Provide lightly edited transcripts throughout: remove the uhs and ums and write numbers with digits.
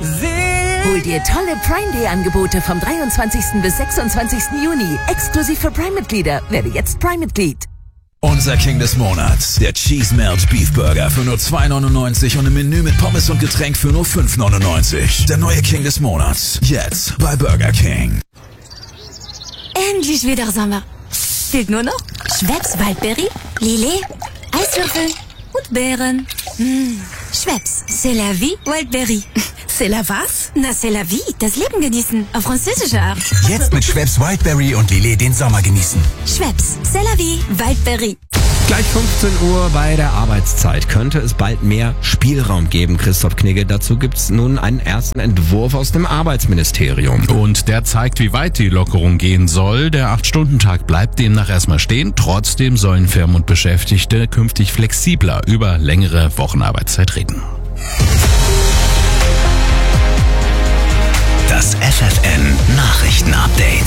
Hol dir tolle Prime Day Angebote vom 23. bis 26. Juni. Exklusiv für Prime-Mitglieder. Werde jetzt Prime-Mitglied. Unser King des Monats, der Cheese Melt Beef Burger für nur 2,99 und im Menü mit Pommes und Getränk für nur 5,99. Der neue King des Monats, jetzt bei Burger King. Endlich wieder Sommer. Fehlt nur noch Schweppes Waldberry, Lillet, Eiswürfel und Beeren. Schweppes, c'est la vie, Waldberry. C'est la was? Na, c'est la vie, das Leben genießen, auf französische Art. Jetzt mit Schweppes Wildberry und Lillet den Sommer genießen. Schweppes, c'est la vie, Waldberry. Gleich 15 Uhr bei der Arbeitszeit könnte es bald mehr Spielraum geben, Christoph Knigge. Dazu gibt's nun einen ersten Entwurf aus dem Arbeitsministerium. Und der zeigt, wie weit die Lockerung gehen soll. Der 8-Stunden-Tag bleibt demnach erstmal stehen. Trotzdem sollen Firmen und Beschäftigte künftig flexibler über längere Wochenarbeitszeit reden. Das FFN Nachrichtenupdate.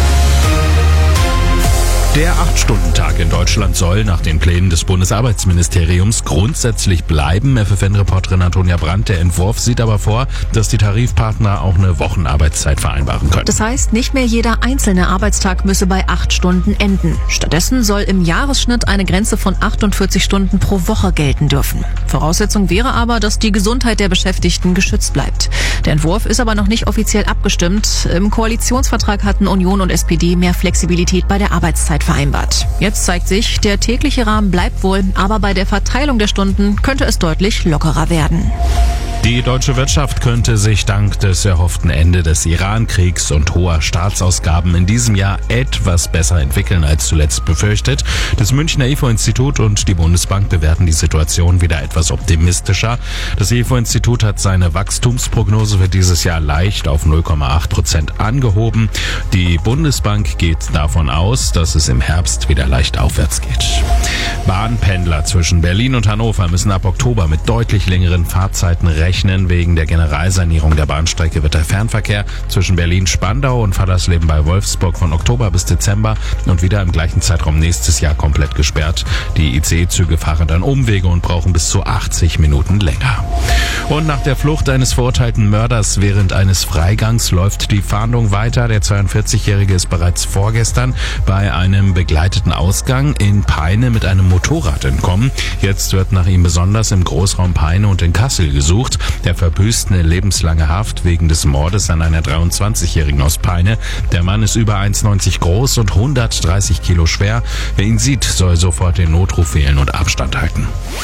Der 8-Stunden-Tag in Deutschland soll nach den Plänen des Bundesarbeitsministeriums grundsätzlich bleiben. FFN-Reporterin Antonia Brandt, der Entwurf sieht aber vor, dass die Tarifpartner auch eine Wochenarbeitszeit vereinbaren können. Das heißt, nicht mehr jeder einzelne Arbeitstag müsse bei 8 Stunden enden. Stattdessen soll im Jahresschnitt eine Grenze von 48 Stunden pro Woche gelten dürfen. Voraussetzung wäre aber, dass die Gesundheit der Beschäftigten geschützt bleibt. Der Entwurf ist aber noch nicht offiziell abgestimmt. Im Koalitionsvertrag hatten Union und SPD mehr Flexibilität bei der Arbeitszeit vereinbart. Jetzt zeigt sich, der tägliche Rahmen bleibt wohl, aber bei der Verteilung der Stunden könnte es deutlich lockerer werden. Die deutsche Wirtschaft könnte sich dank des erhofften Ende des Iran-Kriegs und hoher Staatsausgaben in diesem Jahr etwas besser entwickeln als zuletzt befürchtet. Das Münchner IFO-Institut und die Bundesbank bewerten die Situation wieder etwas optimistischer. Das IFO-Institut hat seine Wachstumsprognose für dieses Jahr leicht auf 0,8% angehoben. Die Bundesbank geht davon aus, dass es im Herbst wieder leicht aufwärts geht. Bahnpendler zwischen Berlin und Hannover müssen ab Oktober mit deutlich längeren Fahrzeiten rechnen. Wegen der Generalsanierung der Bahnstrecke wird der Fernverkehr zwischen Berlin-Spandau und Fallersleben bei Wolfsburg von Oktober bis Dezember und wieder im gleichen Zeitraum nächstes Jahr komplett gesperrt. Die ICE-Züge fahren dann Umwege und brauchen bis zu 80 Minuten länger. Und nach der Flucht eines verurteilten Mörders während eines Freigangs läuft die Fahndung weiter. Der 42-Jährige ist bereits vorgestern bei einem begleiteten Ausgang in Peine mit einem Motorrad entkommen. Jetzt wird nach ihm besonders im Großraum Peine und in Kassel gesucht. Der verbüßt eine lebenslange Haft wegen des Mordes an einer 23-Jährigen aus Peine. Der Mann ist über 1,90 groß und 130 Kilo schwer. Wer ihn sieht, soll sofort den Notruf wählen und Abstand halten.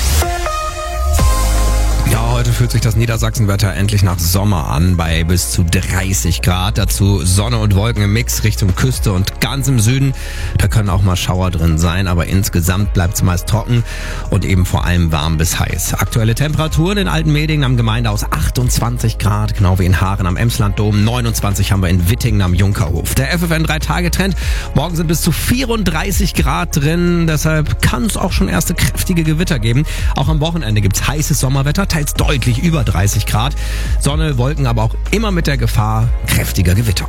Ja, heute fühlt sich das Niedersachsenwetter endlich nach Sommer an, bei bis zu 30 Grad. Dazu Sonne und Wolken im Mix Richtung Küste und ganz im Süden. Da können auch mal Schauer drin sein, aber insgesamt bleibt es meist trocken und eben vor allem warm bis heiß. Aktuelle Temperaturen in Altenmedingen am Gemeindehaus 28 Grad, genau wie in Haaren am Emslanddom. 29 haben wir in Wittingen am Junkerhof. Der FFN 3-Tage-Trend. Morgen sind bis zu 34 Grad drin, deshalb kann es auch schon erste kräftige Gewitter geben. Auch am Wochenende gibt's heißes Sommerwetter, teils deutlich über 30 Grad. Sonne, Wolken, aber auch immer mit der Gefahr kräftiger Gewitter.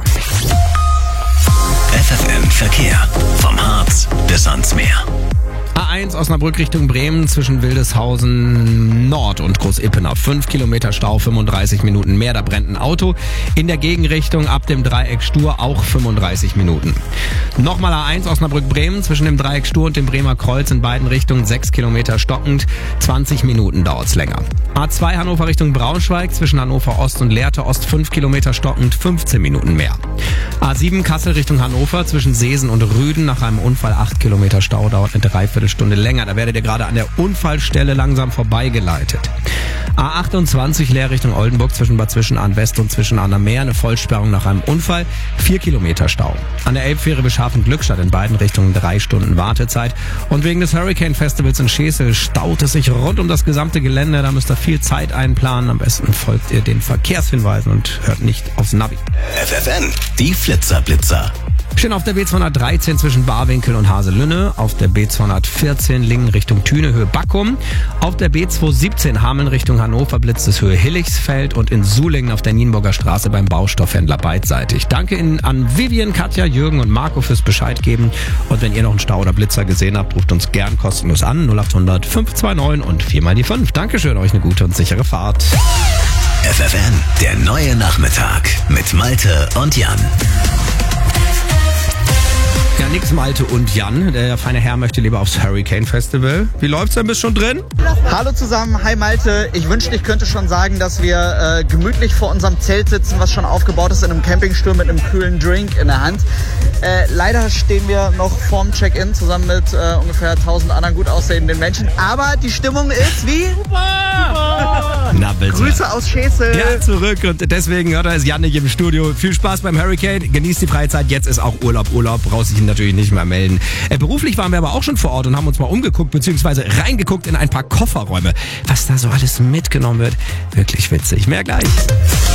FFN Verkehr. Vom Harz bis ans Meer. A1 Osnabrück Richtung Bremen zwischen Wildeshausen Nord und Großippenau. 5 Kilometer Stau, 35 Minuten mehr. Da brennt ein Auto. In der Gegenrichtung ab dem Dreieck Stur auch 35 Minuten. Nochmal A1 Osnabrück Bremen zwischen dem Dreieck Stur und dem Bremer Kreuz in beiden Richtungen 6 Kilometer stockend. 20 Minuten dauert's länger. A2 Hannover Richtung Braunschweig zwischen Hannover Ost und Lehrte Ost 5 Kilometer stockend, 15 Minuten mehr. A7 Kassel Richtung Hannover zwischen Seesen und Rüden nach einem Unfall 8 Kilometer Stau, dauert eine Dreiviertelstunde länger. Da werdet ihr gerade an der Unfallstelle langsam vorbeigeleitet. A28 Leer Richtung Oldenburg zwischen Bad Zwischenahn West und Zwischenahn am Meer. Eine Vollsperrung nach einem Unfall. 4 Kilometer Stau. An der Elbfähre bis Scharfen-Glückstadt in beiden Richtungen 3 Stunden Wartezeit. Und wegen des Hurricane Festivals in Schesel staut es sich rund um das gesamte Gelände. Da müsst ihr viel Zeit einplanen. Am besten folgt ihr den Verkehrshinweisen und hört nicht aufs Navi. FFN, die Flitzer-Blitzer. Stehen auf der B213 zwischen Barwinkel und Haselünne, auf der B214 Lingen Richtung Thüne, Höhe Backum, auf der B217 Hameln Richtung Hannover blitzt es Höhe Hilligsfeld und in Sulingen auf der Nienburger Straße beim Baustoffhändler beidseitig. Danke an Vivian, Katja, Jürgen und Marco fürs Bescheid geben. Und wenn ihr noch einen Stau oder Blitzer gesehen habt, ruft uns gern kostenlos an 0800 529 und 4 mal die 5. Dankeschön, euch eine gute und sichere Fahrt. FFN, der neue Nachmittag mit Malte und Jan. Ja, nix Malte und Jan. Der feine Herr möchte lieber aufs Hurricane Festival. Wie läuft's denn? Bist schon drin? Hallo zusammen, hi Malte. Ich wünschte, ich könnte schon sagen, dass wir gemütlich vor unserem Zelt sitzen, was schon aufgebaut ist in einem Campingstuhl mit einem kühlen Drink in der Hand. Leider stehen wir noch vorm Check-in zusammen mit ungefähr 1000 anderen gut aussehenden Menschen. Aber die Stimmung ist wie? Super! Na bitte. Grüße aus Schesel. Ja, zurück. Und deswegen, da ist Jan nicht im Studio. Viel Spaß beim Hurricane. Genießt die Freizeit. Jetzt ist auch Urlaub. Brauchst dich natürlich nicht mehr melden. Beruflich waren wir aber auch schon vor Ort und haben uns mal umgeguckt, beziehungsweise reingeguckt in ein paar Kofferräume. Was da so alles mitgenommen wird. Wirklich witzig. Mehr gleich.